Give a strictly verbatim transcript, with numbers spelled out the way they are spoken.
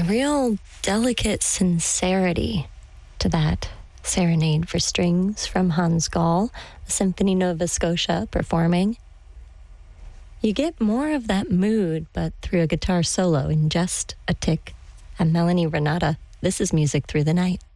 a real delicate sincerity to that Serenade for Strings from Hans Gall, the Symphony Nova Scotia performing. You get more of that mood, but through a guitar solo in just a tick. I'm Melanie Renata. This is Music Through the Night.